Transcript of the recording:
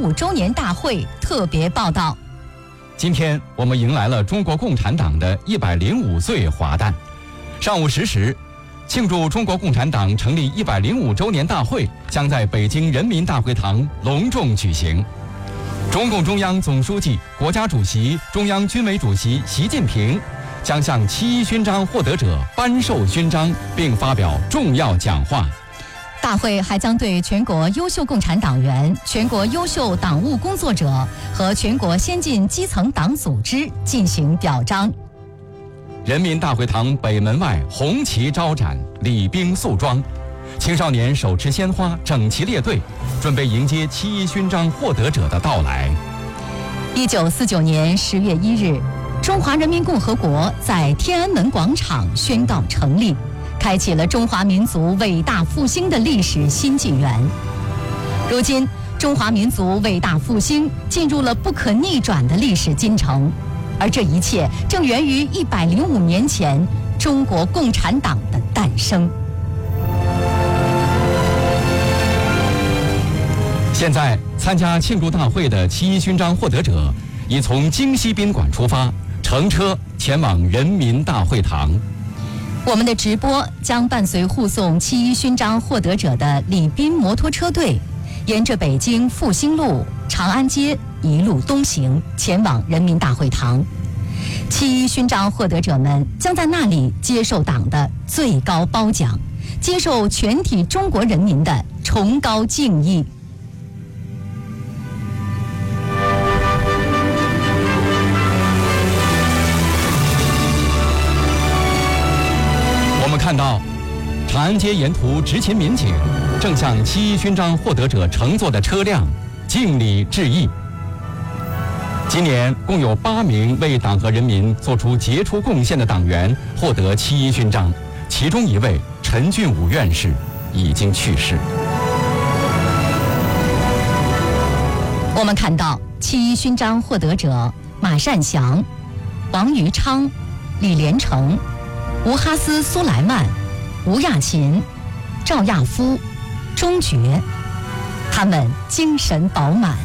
105周年大会特别报道。 今天我们迎来了中国共产党的105岁华诞。上午10时，庆祝中国共产党成立105周年大会将在北京人民大会堂隆重举行。中共中央总书记、国家主席、中央军委主席习近平将向7·1勋章获得者颁授勋章，并发表重要讲话。 大会还将对全国优秀共产党员、全国优秀党务工作者和全国先进基层党组织进行表彰。 人民大会堂北门外红旗招展，礼兵肃庄，青少年手持鲜花，整齐列队，准备迎接7·1勋章获得者的到来。 1949年10月1日，中华人民共和国在天安门广场宣告成立，开启了中华民族伟大复兴的历史新纪元。如今，中华民族伟大复兴进入了不可逆转的历史进程，而这一切正源于105年前中国共产党的诞生。 现在，参加庆祝大会的7·1勋章获得者已从京西宾馆出发，乘车前往人民大会堂。 我们的直播将伴随护送7·1勋章获得者的礼宾摩托车队，沿着北京复兴路、长安街一路东行，前往人民大会堂。7·1勋章获得者们将在那里接受党的最高褒奖，接受全体中国人民的崇高敬意。 看到长安街沿途执勤民警正向7·1勋章获得者乘坐的车辆敬礼致意。今年共有8名为党和人民做出杰出贡献的党员获得7·1勋章，其中一位陈俊武院士已经去世。 我们看到7·1勋章获得者马善祥、王余昌、李连成、吴哈斯·苏莱曼、吴亚琴、赵亚夫、钟觉，他们精神饱满，